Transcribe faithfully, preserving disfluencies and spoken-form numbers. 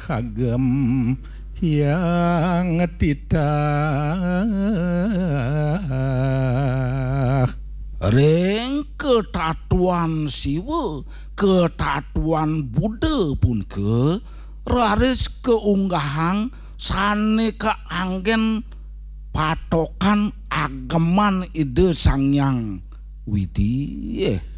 kagem yang tidak ring ketatuan siwa ketatuan Buddha pun ke raris keunggahan sane keanggen patokan ageman ide Sangyang Widi